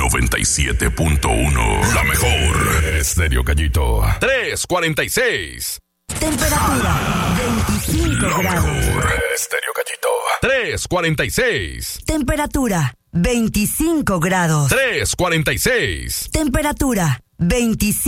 97.1. La mejor. Estéreo Gallito. 346. Temperatura 25 grados. Estéreo Gallito. 346. Temperatura 25 grados. 346. Temperatura 25.